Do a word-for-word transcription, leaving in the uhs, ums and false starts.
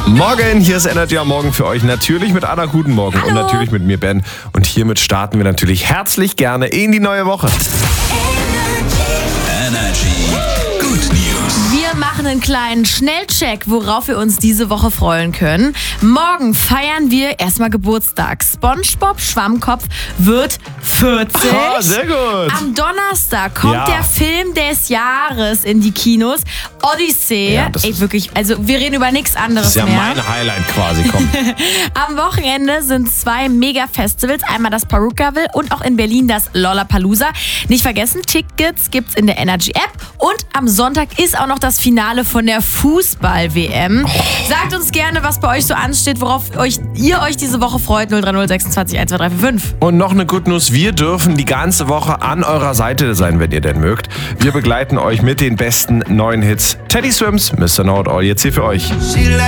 Morgen, hier ist Energy am Morgen für euch. Natürlich mit Anna, guten Morgen. Hallo. Und natürlich mit mir, Ben. Und hiermit starten wir natürlich herzlich gerne in die neue Woche. Energy Good News. Wir machen einen kleinen Schnellcheck, worauf wir uns diese Woche freuen können. Morgen feiern wir erstmal Geburtstag. SpongeBob Schwammkopf wird vierzig. Ah, sehr gut. Am Donnerstag kommt Ja. der Film des Jahres in die Kinos. Odyssey. Ja, das Ey, ist- wirklich, also wir reden über nichts anderes Das ist ja mehr. mein Highlight quasi. Komm. Am Wochenende sind zwei Mega-Festivals, einmal das Perukaville und auch in Berlin das Lollapalooza. Nicht vergessen, Tickets gibt's in der Energy-App und am Sonntag ist auch noch das Finale von der Fußball-W M. Sagt uns gerne, was bei euch so ansteht, worauf euch, ihr euch diese Woche freut. null drei null sechsundzwanzig eins zwei drei vier fünf. Und noch eine Good News. Wir dürfen die ganze Woche an eurer Seite sein, wenn ihr denn mögt. Wir begleiten euch mit den besten neuen Hits. Teddy Swims, Mister Know It All, jetzt hier für euch. She like